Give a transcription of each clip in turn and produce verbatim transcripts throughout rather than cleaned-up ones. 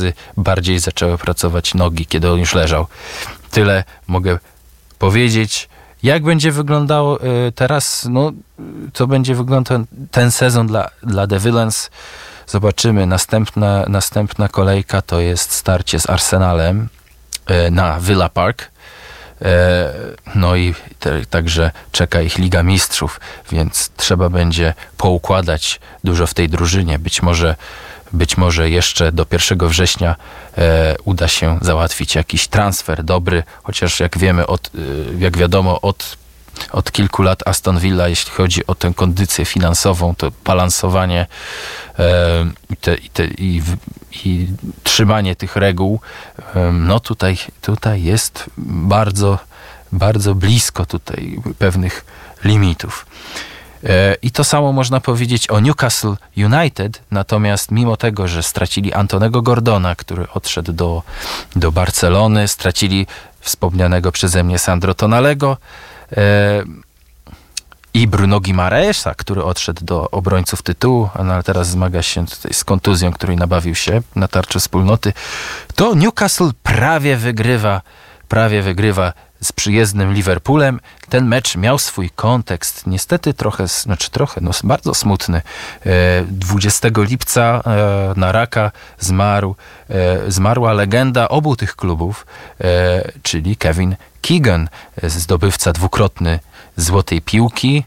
razy bardziej zaczęły pracować nogi, kiedy on już leżał. Tyle mogę powiedzieć. Jak będzie wyglądało teraz, no co będzie wyglądał ten sezon dla, dla The Villains? Zobaczymy. Następna, następna kolejka to jest starcie z Arsenalem na Villa Park. No i te, także czeka ich Liga Mistrzów, więc trzeba będzie poukładać dużo w tej drużynie. Być może, być może jeszcze do pierwszego września e, uda się załatwić jakiś transfer dobry, chociaż jak wiemy, od, jak wiadomo, od, od kilku lat Aston Villa, jeśli chodzi o tę kondycję finansową, to balansowanie e, i, te, i, te, i, i trzymanie tych reguł, e, no tutaj, tutaj jest bardzo, bardzo blisko tutaj pewnych limitów. I to samo można powiedzieć o Newcastle United, natomiast mimo tego, że stracili Antonego Gordona, który odszedł do, do Barcelony, stracili wspomnianego przeze mnie Sandro Tonalego e, i Bruno Guimaraesa, który odszedł do obrońców tytułu, ale teraz zmaga się tutaj z kontuzją, której nabawił się na tarczy wspólnoty, to Newcastle prawie wygrywa, prawie wygrywa z przyjezdnym Liverpoolem. Ten mecz miał swój kontekst, niestety trochę, znaczy trochę, no bardzo smutny. dwudziestego lipca na raka zmarł, zmarła legenda obu tych klubów, czyli Kevin Keegan, zdobywca dwukrotny złotej piłki,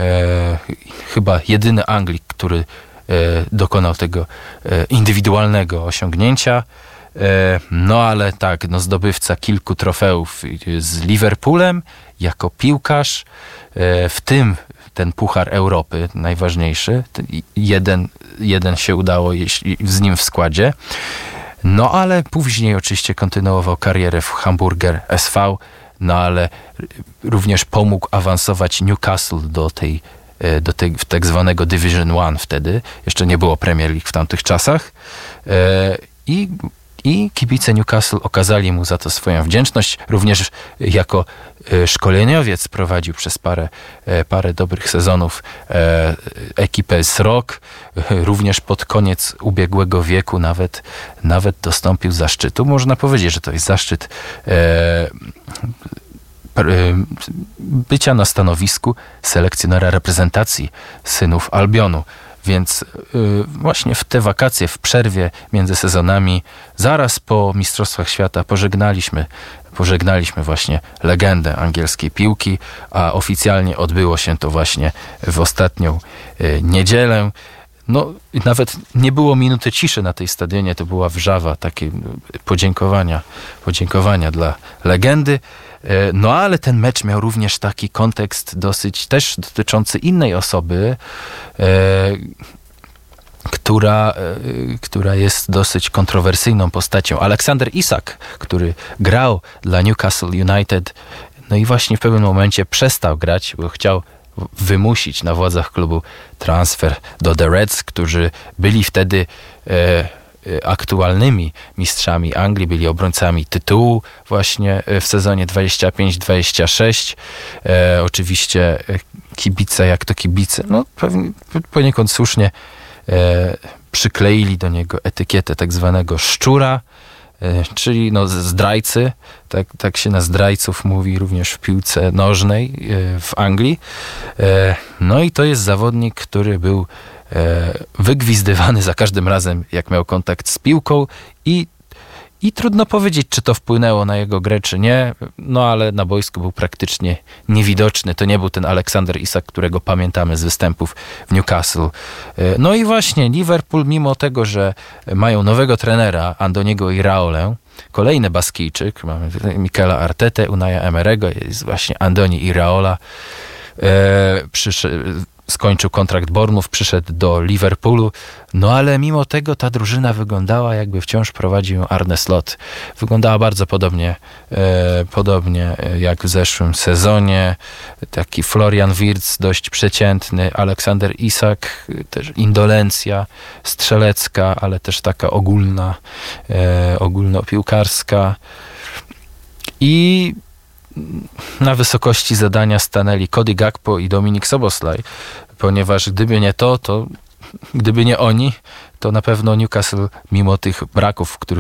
chyba jedyny Anglik, który dokonał tego indywidualnego osiągnięcia. No ale tak, no zdobywca kilku trofeów z Liverpoolem jako piłkarz, w tym ten Puchar Europy najważniejszy, jeden, jeden się udało jeśli z nim w składzie, no ale później oczywiście kontynuował karierę w Hamburger S V, no ale również pomógł awansować Newcastle do tej, do tej tak zwanego Division One wtedy, jeszcze nie było Premier League w tamtych czasach i I kibice Newcastle okazali mu za to swoją wdzięczność. Również jako szkoleniowiec prowadził przez parę, parę dobrych sezonów ekipę z Rock. Również pod koniec ubiegłego wieku nawet, nawet dostąpił zaszczytu. Można powiedzieć, że to jest zaszczyt bycia na stanowisku selekcjonera reprezentacji synów Albionu. Więc y, właśnie w te wakacje, w przerwie między sezonami, zaraz po Mistrzostwach Świata pożegnaliśmy, pożegnaliśmy właśnie legendę angielskiej piłki, a oficjalnie odbyło się to właśnie w ostatnią y, niedzielę. No, nawet nie było minuty ciszy na tej stadionie, to była wrzawa, takie podziękowania, podziękowania dla legendy. No ale ten mecz miał również taki kontekst dosyć też dotyczący innej osoby, e, która, e, która jest dosyć kontrowersyjną postacią. Aleksander Isak, który grał dla Newcastle United, no i właśnie w pewnym momencie przestał grać, bo chciał wymusić na władzach klubu transfer do The Reds, którzy byli wtedy e, aktualnymi mistrzami Anglii, byli obrońcami tytułu właśnie w sezonie dwadzieścia pięć dwadzieścia sześć. E, oczywiście kibice, jak to kibice, no pewnie poniekąd słusznie e, przykleili do niego etykietę tak zwanego szczura, e, czyli no zdrajcy, tak, tak się na zdrajców mówi również w piłce nożnej e, w Anglii. E, no i to jest zawodnik, który był wygwizdywany za każdym razem, jak miał kontakt z piłką i, i trudno powiedzieć, czy to wpłynęło na jego grę, czy nie, no ale na boisku był praktycznie niewidoczny. To nie był ten Aleksander Isak, którego pamiętamy z występów w Newcastle. No i właśnie Liverpool, mimo tego, że mają nowego trenera, Andoniego Iraolę, kolejny Baskijczyk, mamy Mikela Artetę, Unaja Emery'ego, jest właśnie Andoni Iraola, e, przyszedł, skończył kontrakt Bournemouth, przyszedł do Liverpoolu, no ale mimo tego ta drużyna wyglądała, jakby wciąż prowadził ją Arne Slot. Wyglądała bardzo podobnie, e, podobnie jak w zeszłym sezonie. Taki Florian Wirtz, dość przeciętny, Aleksander Isak, też indolencja strzelecka, ale też taka ogólna, e, ogólnopiłkarska. I na wysokości zadania stanęli Cody Gakpo i Dominik Szoboszlai, ponieważ gdyby nie to, to gdyby nie oni, to na pewno Newcastle, mimo tych braków, których